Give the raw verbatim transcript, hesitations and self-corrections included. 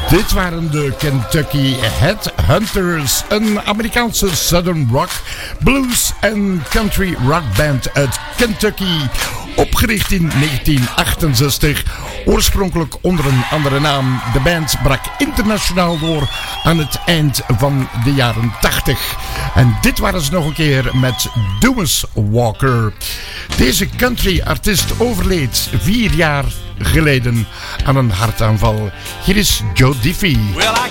Dit waren de Kentucky Headhunters, een Amerikaanse Southern Rock, Blues en Country Rock band uit Kentucky. Opgericht in negentien achtenzestig, oorspronkelijk onder een andere naam. De band brak internationaal door aan het eind van de jaren tachtig. En dit waren ze nog een keer met Dumas Walker. Deze country artiest overleed vier jaar geleden aan een hartaanval. Hier is Joe Diffie. Well, I